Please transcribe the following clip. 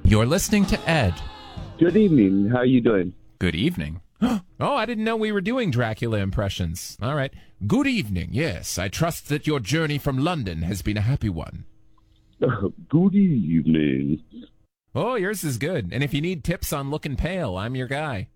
You're listening to Ed. Good evening. How are you doing? Good evening. Oh, I didn't know we were doing Dracula impressions. All right. Good evening. Yes, I trust that your journey from London has been a happy one. Good evening. Oh, yours is good. And if you need tips on looking pale, I'm your guy.